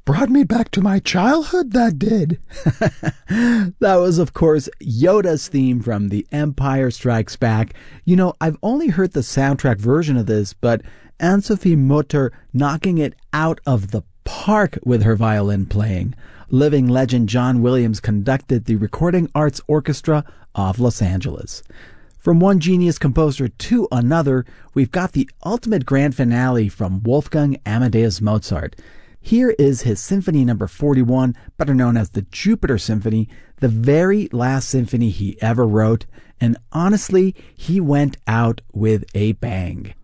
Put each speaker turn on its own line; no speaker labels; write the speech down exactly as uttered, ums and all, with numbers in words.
brought me back to my childhood, that did.
That was, of course, Yoda's theme from The Empire Strikes Back. You know, I've only heard the soundtrack version of this, but Anne-Sophie Mutter knocking it out of the park with her violin playing. Living legend John Williams conducted the Recording Arts Orchestra of Los Angeles. From one genius composer to another, we've got the ultimate grand finale from Wolfgang Amadeus Mozart. Here is his Symphony number forty-one, better known as the Jupiter Symphony, the very last symphony he ever wrote, and honestly, he went out with a bang.